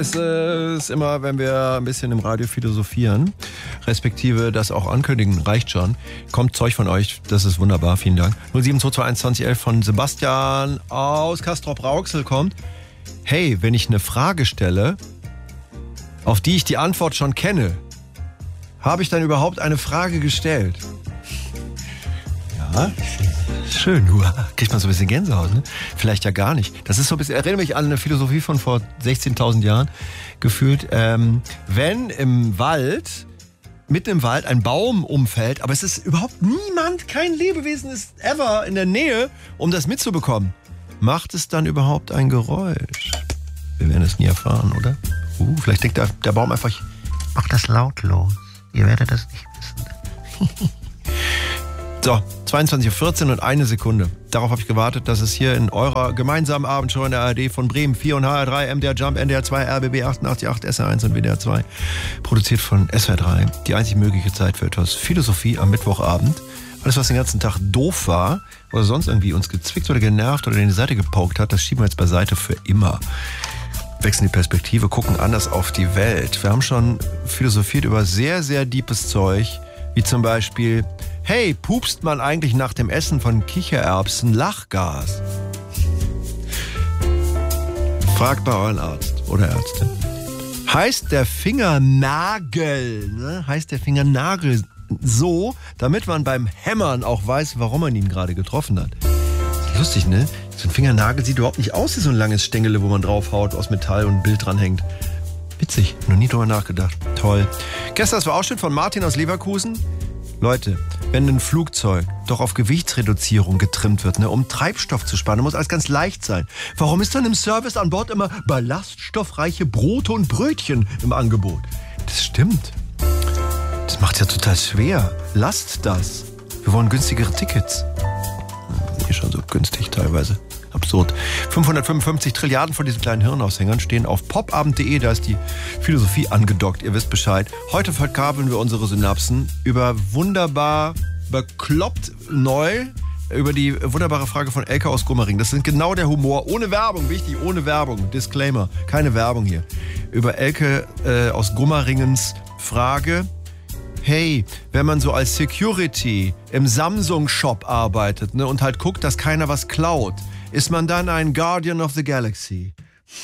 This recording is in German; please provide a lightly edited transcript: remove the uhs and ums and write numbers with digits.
Es ist immer, wenn wir ein bisschen im Radio philosophieren, respektive das auch ankündigen, reicht schon. Kommt Zeug von euch, das ist wunderbar, vielen Dank. 07221 von Sebastian aus Castrop-Rauxel kommt. Hey, wenn ich eine Frage stelle, auf die ich die Antwort schon kenne, habe ich dann überhaupt eine Frage gestellt? Ja, schön, du kriegt man so ein bisschen Gänsehaut, ne? Vielleicht ja gar nicht. Das ist so ein bisschen, erinnere mich an eine Philosophie von vor 16.000 Jahren gefühlt. Wenn mitten im Wald ein Baum umfällt, aber es ist überhaupt niemand, kein Lebewesen ist ever in der Nähe, um das mitzubekommen, macht es dann überhaupt ein Geräusch? Wir werden es nie erfahren, oder? Vielleicht denkt der Baum einfach, mach das lautlos. Ihr werdet das nicht wissen. So, 22.14 Uhr und 1 Sekunde. Darauf habe ich gewartet, dass es hier in eurer gemeinsamen Abendshow in der ARD von Bremen 4 und HR3, MDR Jump, NDR 2, RBB 88.8, SR1 und WDR 2, produziert von SWR 3, die einzig mögliche Zeit für etwas Philosophie am Mittwochabend. Alles, was den ganzen Tag doof war oder sonst irgendwie uns gezwickt oder genervt oder in die Seite gepaukt hat, das schieben wir jetzt beiseite für immer. Wechseln die Perspektive, gucken anders auf die Welt. Wir haben schon philosophiert über sehr, sehr deepes Zeug, wie zum Beispiel, hey, pupst man eigentlich nach dem Essen von Kichererbsen Lachgas? Fragt bei euren Arzt oder Ärztin. Heißt der Fingernagel so, damit man beim Hämmern auch weiß, warum man ihn gerade getroffen hat? Ist lustig, ne? So ein Fingernagel sieht überhaupt nicht aus wie so ein langes Stängele, wo man draufhaut, aus Metall und ein Bild dranhängt. Witzig, noch nie drüber nachgedacht. Toll. Gestern, das war Ausschnitt von Martin aus Leverkusen. Leute, wenn ein Flugzeug doch auf Gewichtsreduzierung getrimmt wird, ne, um Treibstoff zu sparen, muss alles ganz leicht sein. Warum ist dann im Service an Bord immer ballaststoffreiche Brote und Brötchen im Angebot? Das stimmt. Das macht's ja total schwer. Lasst das. Wir wollen günstigere Tickets. Hier schon so günstig teilweise. Absurd. 555 Trilliarden von diesen kleinen Hirnaushängern stehen auf popabend.de, da ist die Philosophie angedockt, ihr wisst Bescheid. Heute verkabeln wir unsere Synapsen über wunderbar bekloppt neu, über die wunderbare Frage von Elke aus Gummering. Das ist genau der Humor, ohne Werbung, wichtig, ohne Werbung, Disclaimer, keine Werbung hier. Über Elke aus Gummeringens Frage, hey, wenn man so als Security im Samsung-Shop arbeitet, ne, und halt guckt, dass keiner was klaut, ist man dann ein Guardian of the Galaxy?